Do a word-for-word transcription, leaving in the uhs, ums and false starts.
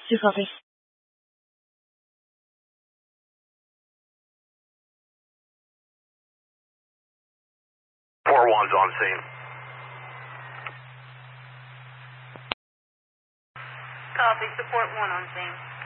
Two copies. Four one's on scene. Copy, support one on scene.